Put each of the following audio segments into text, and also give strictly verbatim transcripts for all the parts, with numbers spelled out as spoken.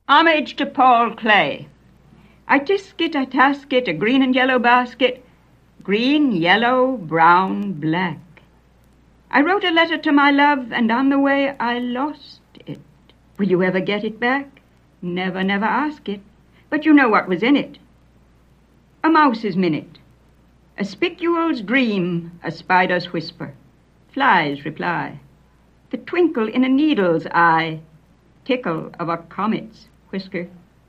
Homage to Paul Clay. I tisk it, I task it, a green and yellow basket. Green, yellow, brown, black. I wrote a letter to my love, and on the way I lost it. Will you ever get it back? Never, never ask it. But you know what was in it. A mouse's minute. A spicule's dream, a spider's whisper. Fly's reply. The twinkle in a needle's eye. Tickle of a comet's whisker.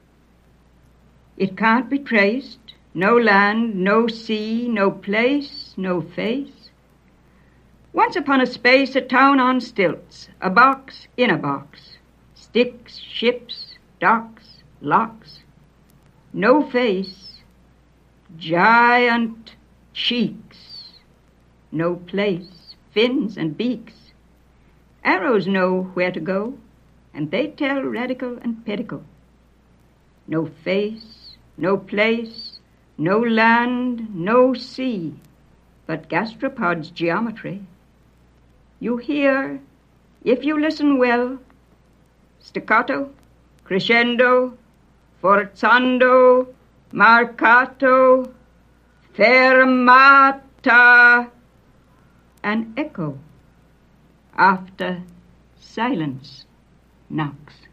It can't be traced. No land, no sea, no place, no face. Once upon a space, a town on stilts, a box in a box. Sticks, ships, docks, locks. No face. Giant cheeks. No place. Fins and beaks. Arrows know where to go, and they tell radical and pedicle. No face, no place, no land, no sea, but gastropod's geometry. You hear, if you listen well, staccato, crescendo, forzando, marcato, fermata, an echo after silence knocks.